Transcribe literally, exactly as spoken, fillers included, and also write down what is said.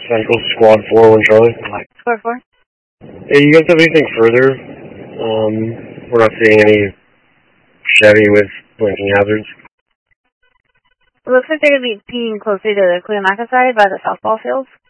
Central Squad four, one Charlie. Squad four. Hey, you guys have anything further? Um, we're not seeing any Chevy with blinking hazards. It looks like they're going to be peeing closer to the Cuyamaca side by the softball fields.